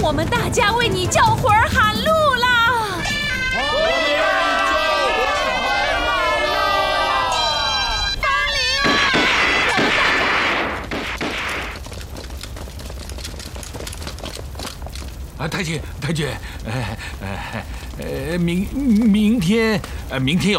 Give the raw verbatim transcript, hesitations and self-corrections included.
我们大家为你叫魂儿喊路啦！ 我们叫魂喊路啦！ 方林啊， 啊，太君，太君，呃呃呃，明明天呃明天有。